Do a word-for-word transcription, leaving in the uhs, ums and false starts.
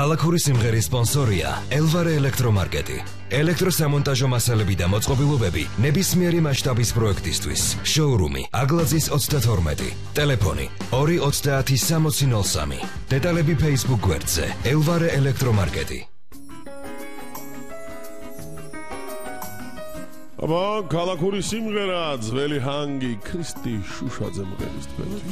ქალაქური სიმღერის სპონსორია ელვარე ელექტრომარკეტი. ელექტროსამონტაჟო მასალები და მოწყობილობები ნებისმიერი მასშტაბის პროექტისთვის. შოურუმი აგლაძის ოცდათორმეტი. ტელეფონი ორი ოცდაათი სამოცი ნოლ სამი. დეტალები Facebook გვერდზე ელვარე ელექტრომარკეტი. აბა, ქალაქური სიმღერა, ძველი ჰანგი, ქრისტი შუშაძე მღერის თქვენ.